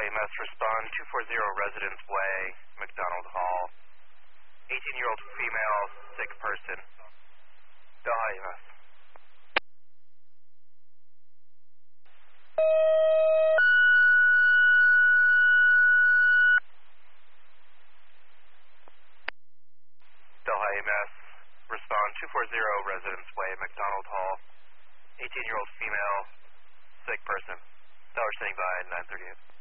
EMS, respond 240 Residence Way, McDonald Hall. 18-year-old female, sick person. Delhi EMS. Delhi EMS, respond 240 Residence Way, McDonald Hall. 18-year-old female, sick person. Dollar standing by 938.